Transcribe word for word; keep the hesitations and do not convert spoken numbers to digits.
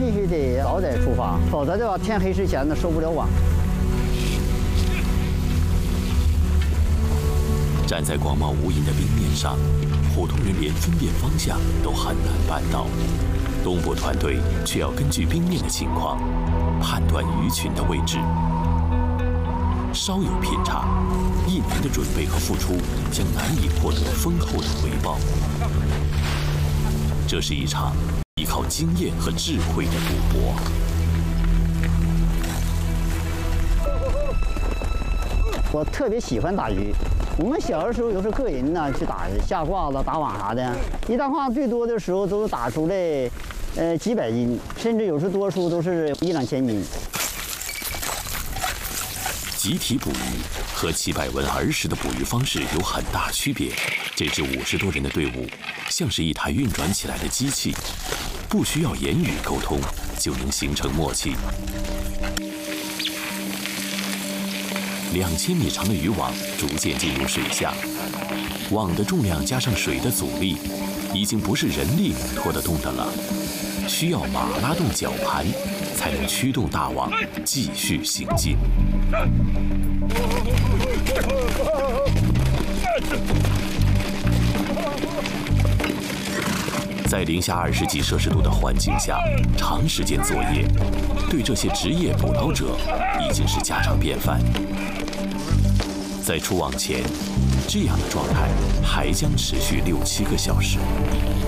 必须得早点出发，否则的话天黑之前呢收不了网。 站在广袤无垠的冰面上，普通人连分辨方向都很难办到，东部团队却要根据冰面的情况判断鱼群的位置。稍有偏差，一年的准备和付出将难以获得丰厚的回报。这是一场依靠经验和智慧的赌博。 我特别喜欢打鱼。我们小的时候有时候个人呢去打下褂子、打网啥的，一大褂最多的时候都打出来，呃几百斤，甚至有时多数都是一两千斤。 集体捕鱼和齐百文儿时的捕鱼方式有很大区别。这支五十多人的队伍像是一台运转起来的机器，不需要言语沟通就能形成默契。两千米长的渔网逐渐进入水下，网的重量加上水的阻力，已经不是人力能拖得动的了，需要马拉动绞盘，才能驱动大网继续行进。在零下二十几摄氏度的环境下，长时间作业，对这些职业捕捞者已经是家常便饭。在出网前，这样的状态还将持续六七个小时。